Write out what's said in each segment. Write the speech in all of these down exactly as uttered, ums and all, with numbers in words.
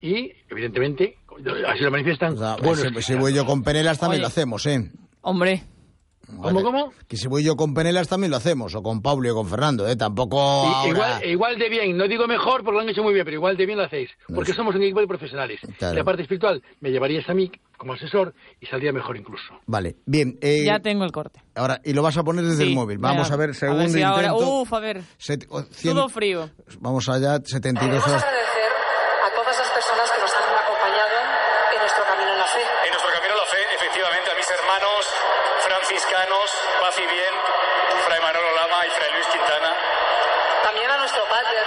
y, evidentemente, así lo manifiestan... O sea, bueno, si, si voy yo con Penelas también Oye. lo hacemos, ¿eh? Hombre... ¿Cómo, cómo? Que si voy yo con Penelas también lo hacemos, o con Paulo y con Fernando, ¿eh? Tampoco ahora... igual, igual de bien, no digo mejor porque lo han hecho muy bien, pero igual de bien lo hacéis, porque No sé. somos un equipo de profesionales. Claro. La parte espiritual me llevarías a mí como asesor y saldría mejor incluso. Vale, bien. Eh, Ya tengo el corte. Ahora, y lo vas a poner desde Sí, el móvil. Vamos mira, a ver, segundo a ver si ahora- intento. Uf, a ver. Set- o- cien- Todo frío. Vamos allá, setenta y dos Queremos horas. agradecer a todas las personas que nos han acompañado en nuestro camino en la fe. En nuestro camino a la fe, efectivamente, a mis hermanos franciscanos, paz y bien, Fray Manolo Lama y Fray Luis Quintana. También a nuestro pater,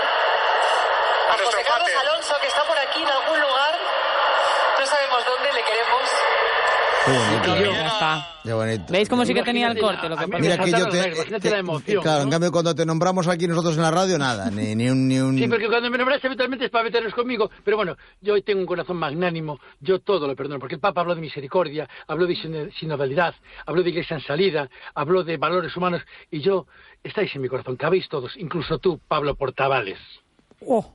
a A nuestro José Carlos pater. Alonso, que está por aquí en algún lugar. No sabemos dónde, le queremos. Qué bonito. Y yo- Ya está. Qué bonito. ¿Veis cómo sí que tenía el Imagínate, corte? Lo a que mí pasa? me Mira que yo saltaron te... las lágrimas, imagínate la emoción, claro, en ¿no? cambio cuando te nombramos aquí nosotros en la radio, nada, ni, ni un... Ni un... Sí, porque cuando me nombraste habitualmente es para meteros conmigo, pero bueno, yo hoy tengo un corazón magnánimo, yo todo lo perdono, porque el Papa habló de misericordia, habló de sin- sinodalidad, habló de iglesia en salida, habló de valores humanos, y yo, estáis en mi corazón, cabéis todos, incluso tú, Pablo Portavales. Oh.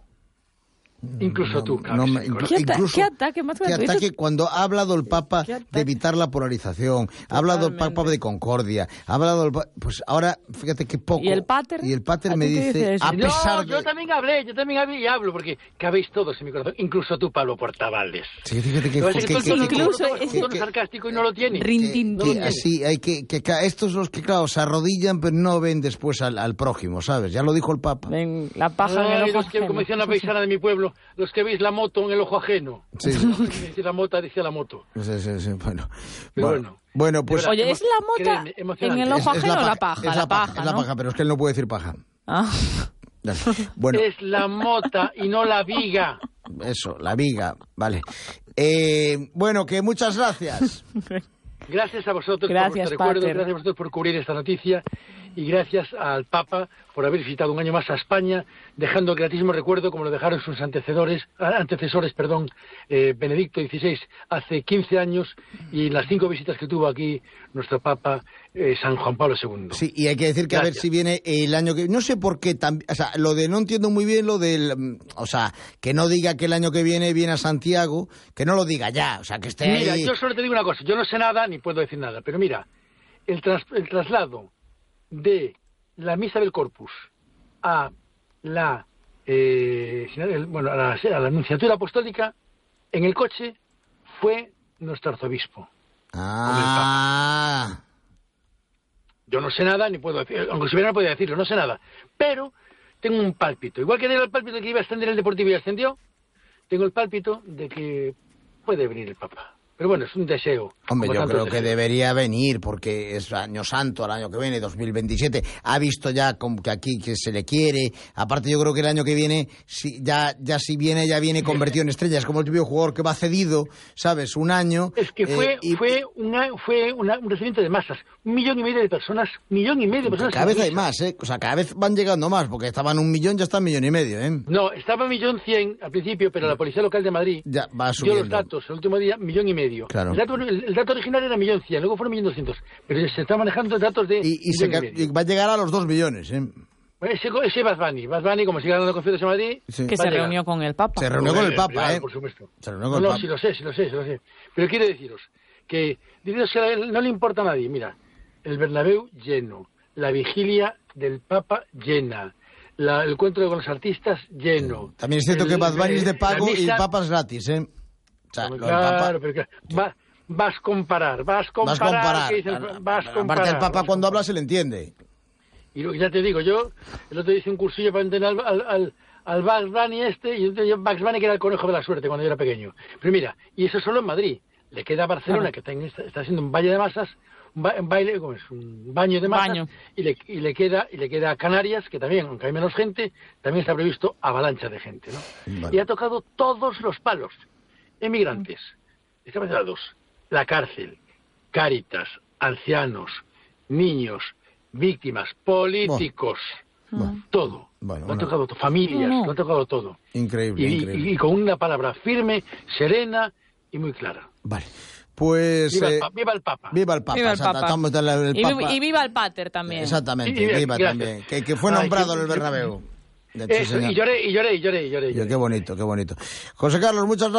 Incluso tú, cabes No en me- mi inclu- corazón. ¿Qué ata- incluso- qué ataque más qué gratuito? ataque cuando ha hablado el Papa ¿Qué ataque? de evitar la polarización, ha hablado el Totalmente. Papa de concordia, ha hablado el pa- pues ahora fíjate qué poco. ¿Y el pater? Y el pater ¿A me ti qué dice, dice eso? a No, pesar yo de... también hablé, yo también hablé y hablo, porque cabéis todos en mi corazón, incluso tú, Pablo Portavales. Sí, fíjate que... Lo que pasa es que- que que- todo el que- mundo incluso lo toma es- como un tono sarcástico y no lo tiene. Rin, No lo que tiene. así hay que, que ca- estos los que claro se arrodillan pero no ven después al, al prójimo, ¿sabes? Ya lo dijo el Papa. Ven, la paja en el Ay, ojo los que, ajeno. como decía una paisana de mi pueblo, los que veis la moto en el ojo ajeno. Sí, sí. Decía la mota, decía la moto. Sí, sí, sí, bueno. Pero bueno, bueno. bueno, pues De verdad. Oye, ¿es la mota Créeme, en emocionante. el ojo es- es ajeno o la paja? Es la paja, es la ¿no? paja, pero es que él no puede decir paja. Ah. Ya. Bueno, Es la mota y no la viga. eso, la viga, vale. Eh, bueno, que muchas gracias. Gracias a vosotros Gracias, por vuestro recuerdo, Pater. gracias a vosotros por cubrir esta noticia y gracias al Papa por haber visitado un año más a España, dejando el gratísimo recuerdo como lo dejaron sus antecesores, antecesores, perdón, eh, Benedicto dieciséis hace quince años y las cinco visitas que tuvo aquí nuestro Papa eh, San Juan Pablo segundo. Sí, y hay que decir que a ver Gracias. si viene el año que... No sé por qué, tam- o sea, lo de no entiendo muy bien lo del... mm, O sea, que no diga que el año que viene viene a Santiago, que no lo diga ya, o sea, que esté Mira, ahí... yo solo te digo una cosa, yo no sé nada ni puedo decir nada, pero mira, el, tras- el traslado de la misa del Corpus a la, eh, el- bueno, a la, a la Anunciatura Apostólica en el coche fue nuestro arzobispo. Ah... Yo no sé nada ni puedo decir, aunque si hubiera no podía decirlo, no sé nada, pero tengo un pálpito, igual que tengo el pálpito de que iba a ascender el Deportivo y ascendió, tengo el pálpito de que puede venir el Papa. Pero bueno, es un deseo. Hombre, como yo tantos creo que deseos. debería venir porque es año santo, el año que viene, dos mil veintisiete. Ha visto ya como que aquí que se le quiere. Aparte, yo creo que el año que viene, si, ya, ya si viene, ya viene convertido en estrella. Es como el típico jugador que va cedido, ¿sabes? Un año. Es que fue, eh, y- fue, una, fue una- un recibimiento de masas. Un millón y medio de personas, millón y medio de personas. Cada vez en hay misa. más, ¿eh? O sea, cada vez van llegando más, porque estaban un millón, ya están millón y medio, ¿eh? No, estaba millón cien al principio, pero la Policía Local de Madrid Ya va dio subiendo. los datos el último día, millón y medio. Claro. El, dato, el, el dato original era millón cien, luego fueron millón doscientos. Pero se está manejando datos de Y, y, se millón ca- y medio. y va a llegar a los dos millones, ¿eh? Bueno, ese, ese Bad Bunny, Bad Bunny, como sigue ganando confianza en Madrid... Sí. Que va se a llegar. reunió con el Papa. Se reunió con el Papa, privado, ¿eh? Por supuesto. Se reunió No, con el no, Papa. sí lo sé, sí lo sé, sí lo sé. Pero quiero deciros que dices que a él no le importa a nadie. Mira, el Bernabéu lleno, la vigilia del Papa llena, la, el encuentro con los artistas lleno. También es cierto el- que Bad Bunny es de la pago y misa- el Papa es gratis, ¿eh? O sea, lo del Claro, Papa... pero claro, va- vas a comparar, vas a comparar. Vas a comparar. ¿qué dices? Vas a comparar. Aparte, el Papa vas a cuando habla comparar. se le entiende. Y lo que ya te digo, yo el otro día hice un cursillo para entender al, al, al, al Bugs Bunny este, y yo Bugs Bunny que era el conejo de la suerte cuando yo era pequeño. Pero mira, y eso solo en Madrid. Le queda a Barcelona, que está, en- está, está haciendo un valle de masas, un, ba- un baile, ¿cómo es? Un baño de masas, Baño. Y, le, y le queda y le queda a Canarias, que también, aunque hay menos gente, también está previsto avalancha de gente, ¿no? Vale. Y ha tocado todos los palos. Emigrantes, discapacitados, la cárcel, Cáritas, ancianos, niños, víctimas, políticos, Bueno, todo. Bueno, lo ha bueno. tocado todo, familias, No, no. lo ha tocado todo. increíble, Y, increíble. y- y con una palabra firme, serena y muy clara. Vale. Pues... Viva, eh, el, pa- viva el Papa. viva el Papa. Viva el exacto, Papa. estamos del- el Y, Papa. vi- y viva el Pater también. Exactamente, Y- y- viva gracias. también. Que, que fue Ay, nombrado que- en el Bernabéu. Sí, Eso, señor. y lloré, y lloré, y lloré, y lloré. y lloré. Qué bonito, qué bonito. José Carlos, muchas gracias.